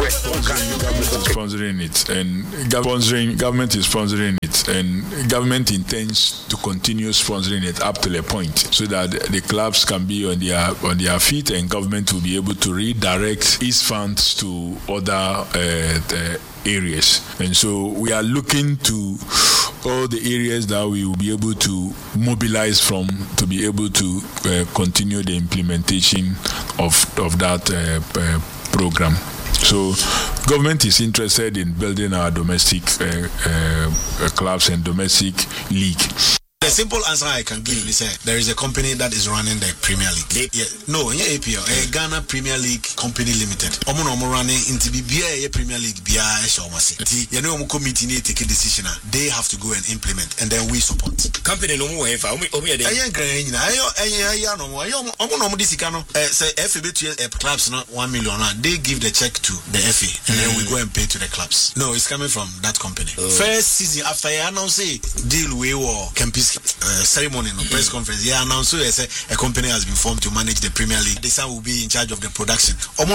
sponsoring it, and government is sponsoring it, and government intends to continue sponsoring it up to a point, so that the clubs can be on their feet, and government will be able to redirect its funds to other areas. And so we are looking to all the areas that we will be able to mobilize from to be able to continue the implementation of that program. So government is interested in building our domestic clubs and domestic league. The simple answer I can give is there is a company that is running the Premier League. APL, Ghana Premier League Company Limited. Omo running into BBA Premier League BIA Shawmasi. You know, committee take a decision. They have to go and implement, and then we support. Company no more if I say FB clubs not 1 million. They give the check to the FA, and then we go and pay to the clubs. No, it's coming from that company. First season after I announce deal we war campus ceremony no press conference, announced a company has been formed to manage the Premier League. This will be in charge of the production.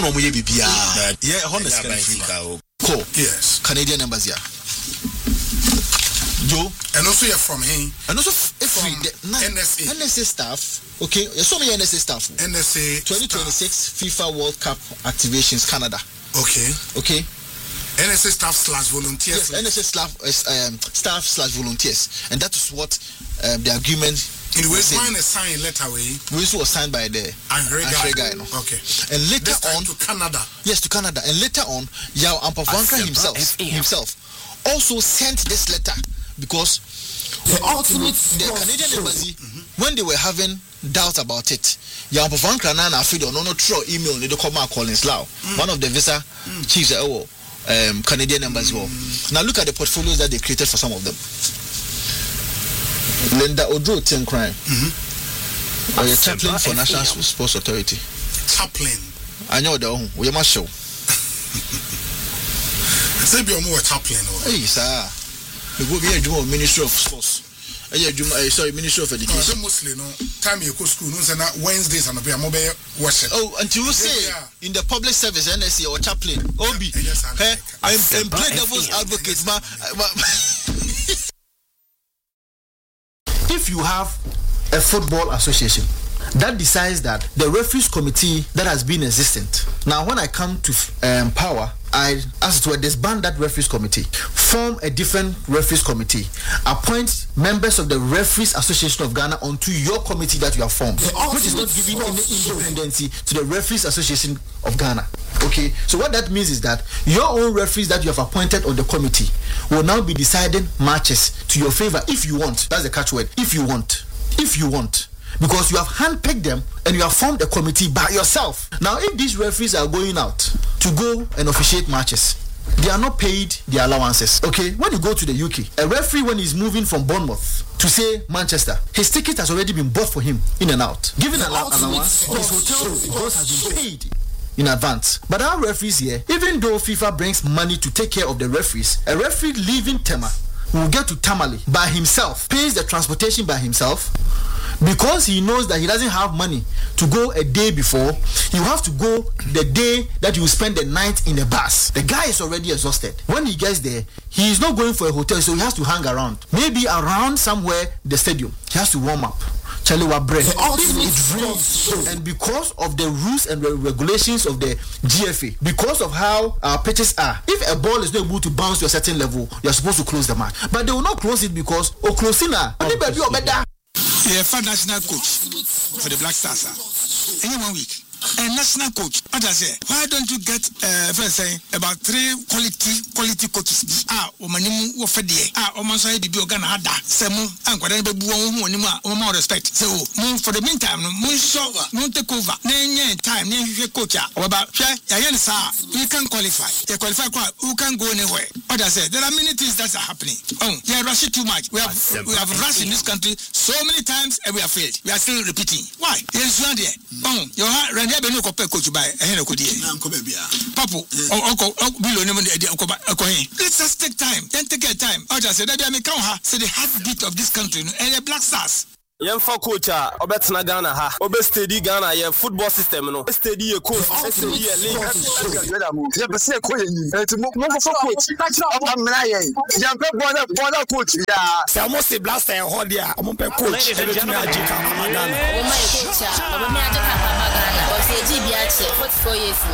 Cool. Yes. Canadian numbers here. Joe. And also you're from him. And also from NSA staff. Okay, there's so many NSA staff. NSA 2026 staff. FIFA World Cup activations Canada. Okay. NSA staff/volunteers. Yes, NSA staff/volunteers, and that is what the agreement. It was signed letter way. Which was signed by the Angrega. Okay. And later on to Canada. Yes, to Canada. And later on, Yao Ampavanka himself also sent this letter because the Canadian embassy, when they were having doubts about it, Yao Ampavanka Nana Fido no throw email they come out Collins Lau, one of the visa chiefs. Canadian numbers well. Now look at the portfolios that they created for some of them. Linda Odro Tim Crime. Or your chaplain for National Sports Authority. Chaplain. I know the one. We must show. Say be more chaplain. Hey sir. We go be a Ministry of Sports. Ministry of Education. Mostly no time you go school no say na Wednesdays and be mobile worship. Oh, until you say in the public service NSC or chaplain Obi. I'm play devil's advocate if you have a football association that decides that the referees committee that has been existent. Now when I come to power, I as it were disband that referees committee, form a different referees committee, appoint members of the Referees Association of Ghana onto your committee that you have formed, which is not giving any independency to the Referees Association of Ghana. Okay, so what that means is that your own referees that you have appointed on the committee will now be deciding matches to your favor if you want. That's the catchword. If you want. Because you have handpicked them and you have formed a committee by yourself. Now, if these referees are going out to go and officiate matches, they are not paid their allowances. Okay, when you go to the UK, a referee when he's moving from Bournemouth to say Manchester, his ticket has already been bought for him in and out. Given an allowance, his hotel cost has been paid in advance. But our referees here, even though FIFA brings money to take care of the referees, a referee leaving Tema will get to Tamale by himself, pays the transportation by himself. Because he knows that he doesn't have money to go a day before, you have to go the day that you spend the night in the bus. The guy is already exhausted. When he gets there, he is not going for a hotel, so he has to hang around. Maybe around somewhere the stadium. He has to warm up. Charlie Wabre. It rains. And because of the rules and regulations of the GFA, because of how our pitches are, if a ball is not able to bounce to a certain level, you are supposed to close the match. But they will not close it because Oklosina. Yeah, for national coach for the Black Stars. In 1 week. A national coach. What I say? Why don't you get first say about 3 quality coaches? Omanimu wofedie. Omanso e bibi ogana hada. Semu ankwada be bu won onimu a respect. So for the meantime no mun take over. Na time na hwe coach a oba hwe ya yen sa you can qualify. You qualify who can go anywhere. What I say? There are many things that are happening. They are rushing too much. We have rushed in this country so many times and we have failed. We are still repeating. Why? Yes, you are there. Your heart no coach by Papu let's just take time. Then take your time. I just said that I say the heartbeat of this country and the Black Stars. Yemfa coach a obetena Ghana ha. Obe steady Ghana ye football system no. Steady ye coach, steady ye league. Je be say coach ni. Eti mo for coach. Amna ye. Jampe border coach ya. Say mo say blast and hold there. Mo pe coach. Ladies and gentlemen, Ghana. Oba me aje ka Ghana. O say ji bi a che 44 years.